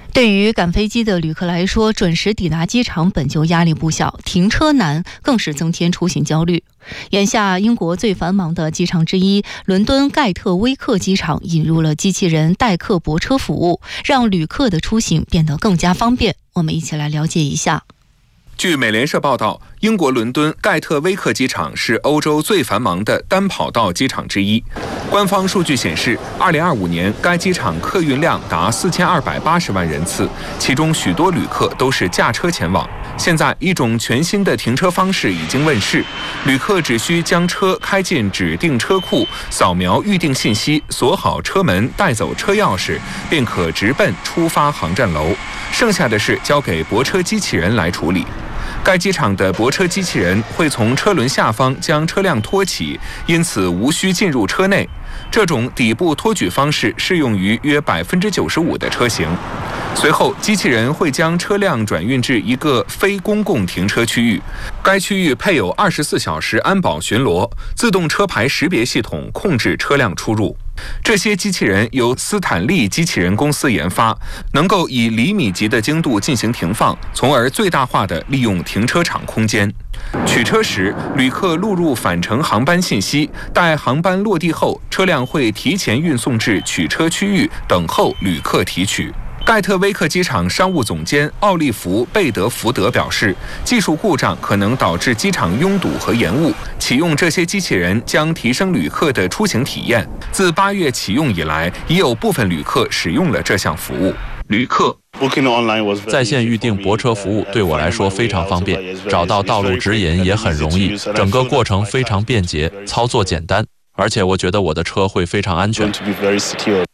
对于赶飞机的旅客来说，准时抵达机场本就压力不小，停车难更是增添出行焦虑。眼下，英国最繁忙的机场之一伦敦盖特威克机场引入了机器人代客泊车服务，让旅客的出行变得更加方便。我们一起来了解一下。 据美联社报道，英国伦敦盖特威克机场是欧洲最繁忙的单跑道机场之一。官方数据显示，2025年该机场客运量达4280万人次，其中许多旅客都是驾车前往。现在，一种全新的停车方式已经问世，旅客只需将车开进指定车库，扫描预订信息，锁好车门，带走车钥匙，便可直奔出发航站楼。剩下的事交给泊车机器人来处理。该机场的泊车机器人会从车轮下方将车辆托起，因此无需进入车内。这种底部托举方式适用于约95%的车型。随后，机器人会将车辆转运至一个非公共停车区域，该区域配有24小时安保巡逻、自动车牌识别系统控制车辆出入。这些机器人由斯坦利机器人公司研发，能够以厘米级的精度进行停放，从而最大化地利用停车场空间。取车时，旅客录入返程航班信息，待航班落地后，车辆会提前运送至取车区域，等候旅客提取。盖特威克机场商务总监奥利弗·贝德福德表示，技术故障可能导致机场拥堵和延误，启用这些机器人将提升旅客的出行体验。自8月启用以来，已有部分旅客使用了这项服务。旅客在线预订泊车服务对我来说非常方便，找到道路指引也很容易，整个过程非常便捷，操作简单，而且我觉得我的车会非常安全。